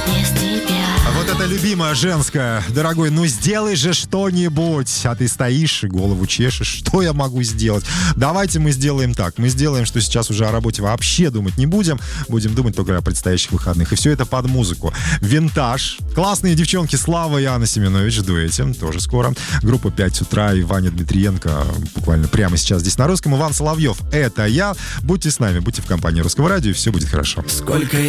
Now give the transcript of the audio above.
без тебя. Вот это любимая женская. Дорогой, ну сделай же что-нибудь. А ты стоишь и голову чешешь. Что я могу сделать? Давайте мы сделаем так. Мы сделаем, что сейчас уже о работе вообще думать не будем. Будем думать только о предстоящих выходных. И все это под музыку. Винтаж. Классные девчонки Слава и Анна Семенович в дуэте. Тоже скоро. Группа 5 утра и Ваня Дмитриенко. Буквально прямо сейчас здесь на Русском. Иван Соловьев. Это я. Будьте с нами. Будьте в компании Русского радио. И все будет хорошо. Сколько